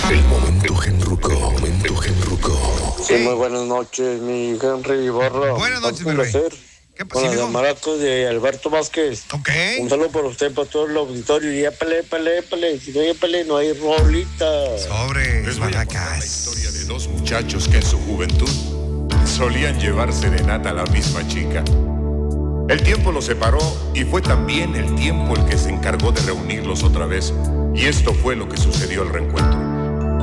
El momento Genruco, momento Genruco. Sí, muy buenas noches, mi Henry Ibarra. Buenas noches, mi un rey. placer. ¿Qué pasa, Con las mijo? llamadas de Alberto Vázquez. Ok. Un saludo para usted, para todo el auditorio. Y épale. Si no hay épale, no hay rolita. Sobre Les voy a contar la Barracas. historia de dos muchachos que en su juventud solían llevar serenata a la misma chica. El tiempo los separó y fue también el tiempo el que se encargó de reunirlos otra vez. Y esto fue lo que sucedió al reencuentro.